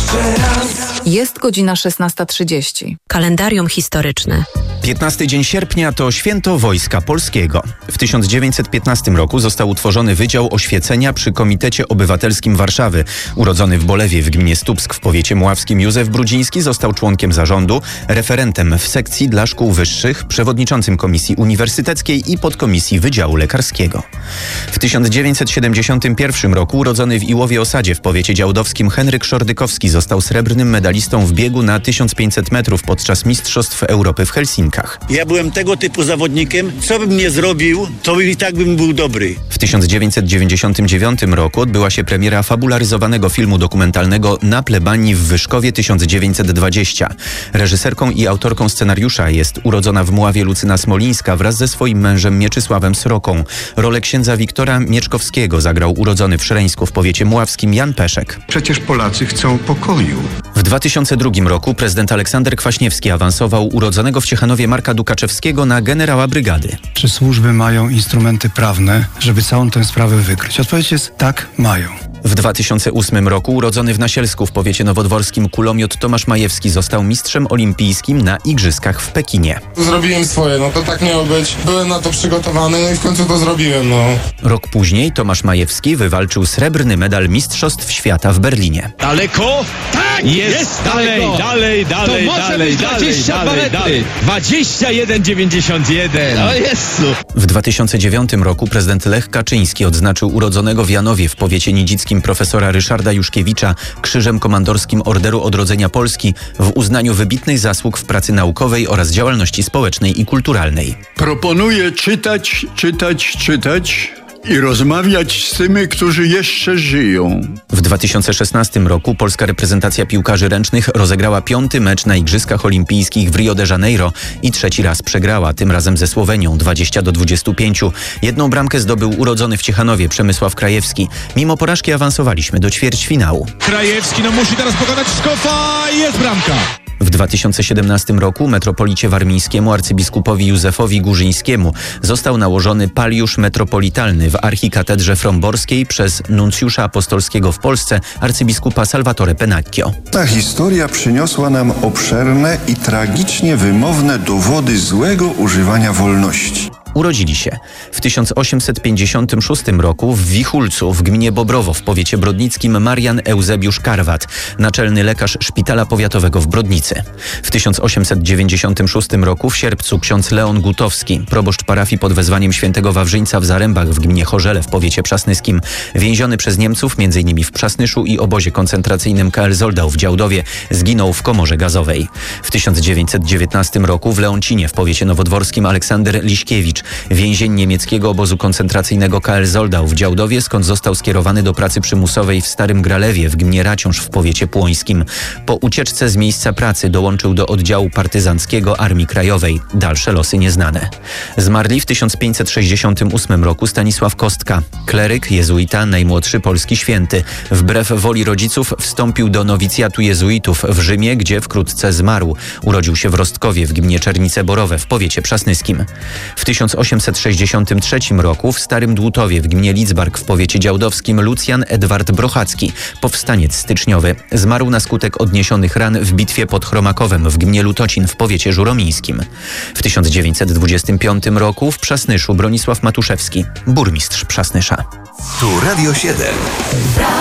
Jeszcze raz. Jest godzina 16:30. Kalendarium historyczne. 15 dzień sierpnia to święto Wojska Polskiego. W 1915 roku został utworzony Wydział Oświecenia przy Komitecie Obywatelskim Warszawy. Urodzony w Bolewie w gminie Stupsk w powiecie mławskim Józef Brudziński został członkiem zarządu, referentem w sekcji dla szkół wyższych, przewodniczącym Komisji Uniwersyteckiej i podkomisji Wydziału Lekarskiego. W 1971 roku urodzony w Iłowie Osadzie w powiecie działdowskim Henryk Szordykowski został srebrnym medalistą w biegu na 1500 metrów podczas Mistrzostw Europy w Helsinkach. Ja byłem tego typu zawodnikiem, co bym nie zrobił, to i tak bym był dobry. W 1999 roku odbyła się premiera fabularyzowanego filmu dokumentalnego Na plebanii w Wyszkowie 1920. Reżyserką i autorką scenariusza jest urodzona w Mławie Lucyna Smolińska wraz ze swoim mężem Mieczysławem Sroką. Rolę księdza Wiktora Mieczkowskiego zagrał urodzony w Szreńsku w powiecie mławskim Jan Peszek. Przecież Polacy chcą pokoju. W 2002 roku prezydent Aleksander Kwaśniewski awansował urodzonego w Ciechanowie Marka Dukaczewskiego na generała brygady. Czy służby mają instrumenty prawne, żeby całą tę sprawę wykryć? Odpowiedź jest tak, mają. W 2008 roku urodzony w Nasielsku w powiecie nowodworskim kulomiot Tomasz Majewski został mistrzem olimpijskim na Igrzyskach w Pekinie. Zrobiłem swoje, to tak miało być. Byłem na to przygotowany, i w końcu to zrobiłem, Rok później Tomasz Majewski wywalczył srebrny medal Mistrzostw Świata w Berlinie. Daleko? Tak! Jest daleko! Dalej. To może być 22 metry. 21,91. O Jezu! W 2009 roku prezydent Lech Kaczyński odznaczył urodzonego w Janowie w powiecie nidzickim profesora Ryszarda Juszkiewicza Krzyżem Komandorskim Orderu Odrodzenia Polski w uznaniu wybitnych zasług w pracy naukowej oraz działalności społecznej i kulturalnej. Proponuję czytać i rozmawiać z tymi, którzy jeszcze żyją. W 2016 roku polska reprezentacja piłkarzy ręcznych rozegrała 5. mecz na Igrzyskach Olimpijskich w Rio de Janeiro i 3. raz przegrała, tym razem ze Słowenią 20-25. Jedną bramkę zdobył urodzony w Ciechanowie Przemysław Krajewski. Mimo porażki awansowaliśmy do ćwierćfinału. Krajewski musi teraz pokonać Szkofa i jest bramka. W 2017 roku metropolicie warmińskiemu arcybiskupowi Józefowi Górzyńskiemu został nałożony paliusz metropolitalny w archikatedrze fromborskiej przez nuncjusza apostolskiego w Polsce arcybiskupa Salvatore Pennacchio. Ta historia przyniosła nam obszerne i tragicznie wymowne dowody złego używania wolności. Urodzili się w 1856 roku w Wichulcu w gminie Bobrowo w powiecie brodnickim Marian Eusebiusz Karwat, naczelny lekarz Szpitala Powiatowego w Brodnicy. W 1896 roku w sierpcu ksiądz Leon Gutowski, proboszcz parafii pod wezwaniem świętego Wawrzyńca w Zarębach w gminie Chorzele w powiecie przasnyskim, więziony przez Niemców m.in. w Przasnyszu i obozie koncentracyjnym KL Zoldau w Działdowie, zginął w komorze gazowej. W 1919 roku w Leoncinie w powiecie nowodworskim Aleksander Liśkiewicz, więzień niemieckiego obozu koncentracyjnego KL Zoldau w Działdowie, skąd został skierowany do pracy przymusowej w Starym Gralewie w gminie Raciąż w powiecie płońskim. Po ucieczce z miejsca pracy dołączył do oddziału partyzanckiego Armii Krajowej. Dalsze losy nieznane. Zmarli w 1568 roku Stanisław Kostka, kleryk, jezuita, najmłodszy polski święty. Wbrew woli rodziców wstąpił do nowicjatu jezuitów w Rzymie, gdzie wkrótce zmarł. Urodził się w Rostkowie w gminie Czernice Borowe w powiecie przasnyskim. W 1863 roku w Starym Dłutowie w gminie Lidzbark w powiecie działdowskim Lucjan Edward Brochacki, powstaniec styczniowy, zmarł na skutek odniesionych ran w bitwie pod Chromakowem w gminie Lutocin w powiecie żuromińskim. W 1925 roku w Przasnyszu Bronisław Matuszewski, burmistrz Przasnysza. Tu Radio 7.